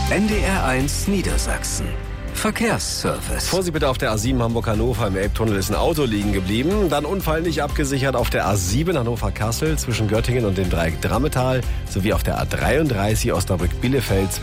NDR1 Niedersachsen. Verkehrsservice. Vorsicht bitte auf der A7 Hamburg-Hannover. Im Elbtunnel ist ein Auto liegen geblieben. Dann Unfall nicht abgesichert auf der A7 Hannover-Kassel zwischen Göttingen und dem Dreieck Drammetal sowie auf der A33 Osnabrück-Bielefeld